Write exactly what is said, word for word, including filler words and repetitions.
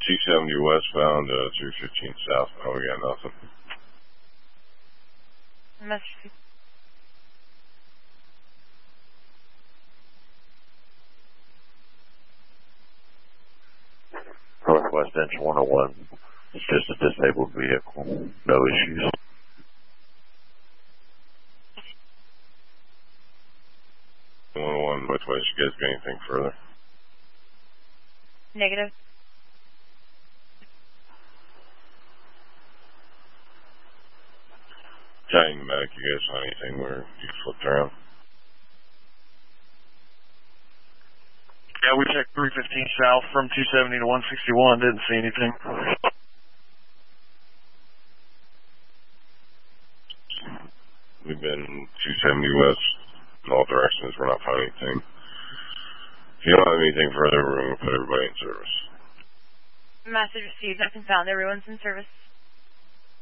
two seventy westbound, uh, three fifteen south. Oh, we got nothing. Message. Northwest Engine one oh one. It's just a disabled vehicle. No issues. one oh one, which way? You guys got anything further? Negative. Giant Mac, you guys saw anything where you flipped around? Yeah, we checked three fifteen south from two seventy to one sixty-one. Didn't see anything. We've been two seventy west in all directions. We're not finding anything. If you don't have anything further, we're going to put everybody in service. Message received. Nothing found. Everyone's in service.